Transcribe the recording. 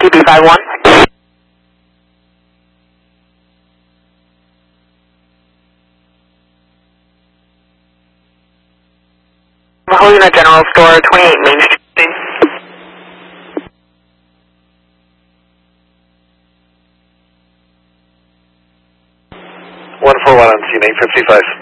RTB51. Mahouna General Store, 28 Main Street. 141 on scene 855.